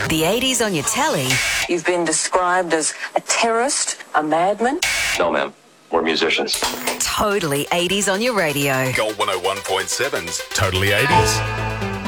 The 80s on your telly. You've been described as a terrorist, a madman. No, ma'am. We're musicians. Totally 80s on your radio. Gold 101.7's Totally 80s.